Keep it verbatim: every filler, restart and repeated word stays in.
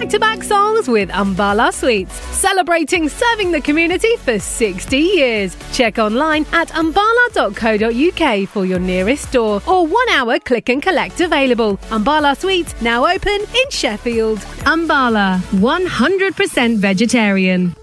back-to-back songs with Ambala Sweets, celebrating serving the community for sixty years. Check online at ambala dot co dot uk for your nearest store or one-hour click and collect available. Ambala Sweets now open in Sheffield. Ambala, one hundred percent vegetarian.